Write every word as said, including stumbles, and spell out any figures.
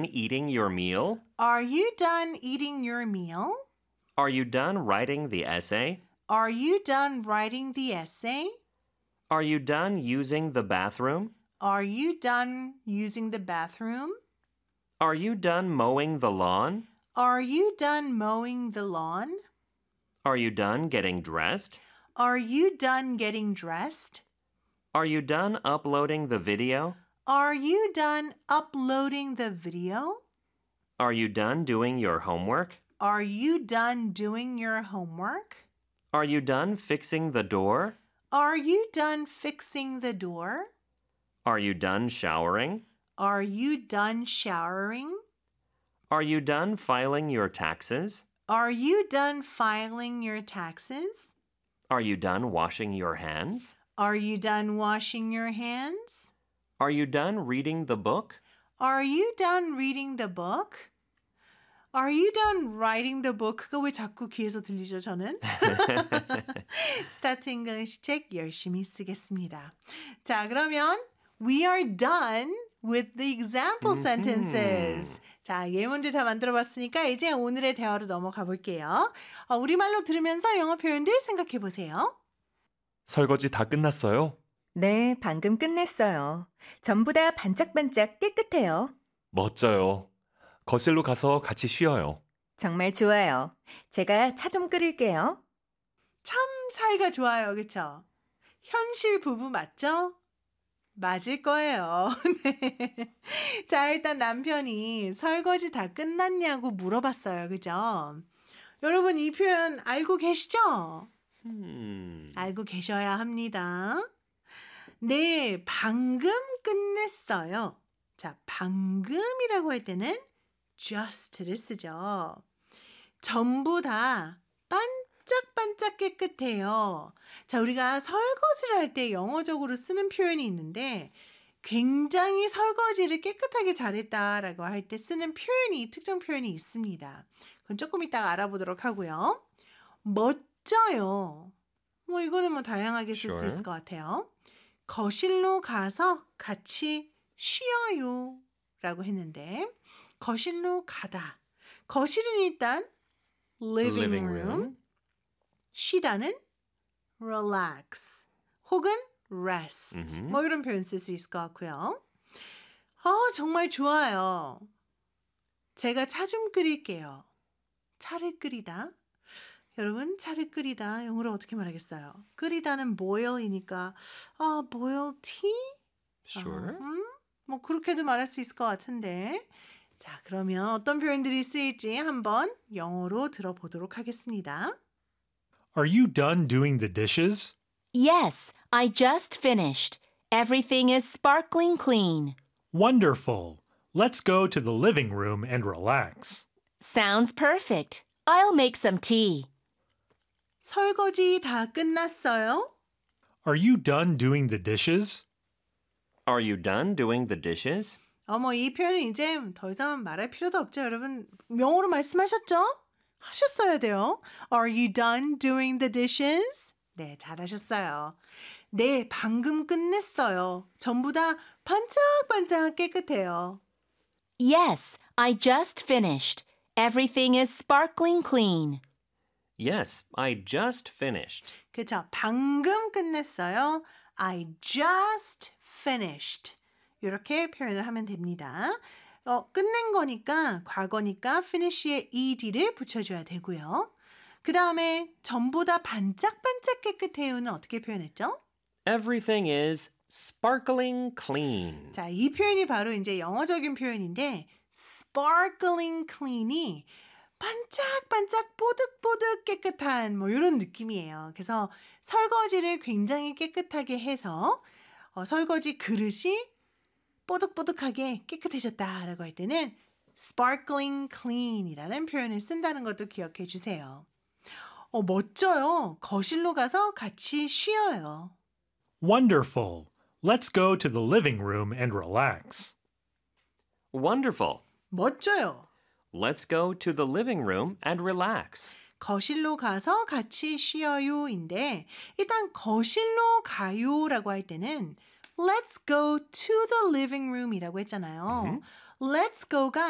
done eating your meal? Are you done eating your meal? Are you done writing the essay? Are you done writing the essay? Are you done using the bathroom? Are you done using the bathroom? Are you done mowing the lawn? Are you done mowing the lawn? Are you done getting dressed? Are you done getting dressed? Are you done uploading the video? Are you done uploading the video? Are you done doing your homework? Are you done doing your homework? Are you done fixing the door? Are you done fixing the door? Are you done showering? Are you done showering? Are you done filing your taxes? Are you done filing your taxes? Are you done washing your hands? Are you done washing your hands? Are you done reading the book? Are you done reading the book? Are you done writing the book? 그거 왜 자꾸 귀에서 들리죠, 저는? Start English 책 열심히 쓰겠습니다. 자, 그러면 we are done with the example sentences. 자, 예문들 다 만들어봤으니까 이제 오늘의 대화로 넘어가 볼게요. 어, 우리말로 들으면서 영어 표현들 생각해 보세요. 설거지 다 끝났어요? 네, 방금 끝냈어요. 전부 다 반짝반짝 깨끗해요. 멋져요. 거실로 가서 같이 쉬어요. 정말 좋아요. 제가 차 좀 끓일게요. 참 사이가 좋아요, 그렇죠? 현실 부부 맞죠? 맞을 거예요. 네. 자, 일단 남편이 설거지 다 끝났냐고 물어봤어요, 그죠? 여러분 이 표현 알고 계시죠? Hmm. 알고 계셔야 합니다. 네, 방금 끝냈어요. 자, 방금이라고 할 때는 just를 쓰죠. 전부 다 반짝반짝 깨끗해요. 자, 우리가 설거지를 할 때 영어적으로 쓰는 표현이 있는데 굉장히 설거지를 깨끗하게 잘했다라고 할 때 쓰는 표현이 특정 표현이 있습니다. 그건 조금 이따가 알아보도록 하고요. 멋져요. 뭐 이거는 뭐 다양하게 쓸 수 Sure. 있을 것 같아요. 거실로 가서 같이 쉬어요 라고 했는데 거실로 가다. 거실은 일단 living, Living room. room. 쉬다는 relax 혹은 rest. 음흠. 뭐 이런 표현 쓸 수 있을 것 같고요. 아, 정말 좋아요. 제가 차 좀 끓일게요. 차를 끓이다. 여러분, 차를 끓이다. 영어로 어떻게 말하겠어요? 끓이다는 boil이니까 아, boil tea? Sure. 아, 음? 뭐 그렇게도 말할 수 있을 것 같은데. 자, 그러면 어떤 표현들이 쓰일지 한번 영어로 들어보도록 하겠습니다. Are you done doing the dishes? Yes, I just finished. Everything is sparkling clean. Wonderful. Let's go to the living room and relax. Sounds perfect. I'll make some tea. 설거지 다 끝났어요? Are you done doing the dishes? Are you done doing the dishes? 어머, 이 표현은 이제 더 이상 말할 필요도 없죠. 여러분, 영어로 말씀하셨죠? 하셨어야 돼요. Are you done doing the dishes? 네, 잘하셨어요. 네, 방금 끝냈어요. 전부 다 반짝반짝 깨끗해요. Yes, I just finished. Everything is sparkling clean. Yes, I just finished. 그렇죠. 방금 끝냈어요. I just finished. 이렇게 표현을 하면 됩니다. 어, 끝낸 거니까 과거니까 finish에 ed를 붙여줘야 되고요. 그 다음에 전부 다 반짝반짝 깨끗해요는 어떻게 표현했죠? Everything is sparkling clean. 자, 이 표현이 바로 이제 영어적인 표현인데 sparkling clean이 반짝반짝 뽀득뽀득 깨끗한 뭐 이런 느낌이에요. 그래서 설거지를 굉장히 깨끗하게 해서 어, 설거지 그릇이 뽀득뽀득하게 깨끗해졌다라고 할 때는 sparkling clean이라는 표현을 쓴다는 것도 기억해 주세요. 어, 멋져요. 거실로 가서 같이 쉬어요. Wonderful. Let's go to the living room and relax. Wonderful. 멋져요. Let's go to the living room and relax. 거실로 가서 같이 쉬어요인데 일단 거실로 가요라고 할 때는 Let's go to the living room이라고 했잖아요. 음. Let's go가